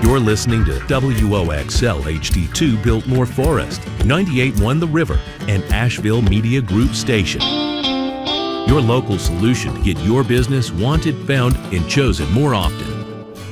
You're listening to WOXL HD2 Biltmore Forest, 98.1 The River, and Asheville Media Group Station. Your local solution to get your business wanted, found, and chosen more often.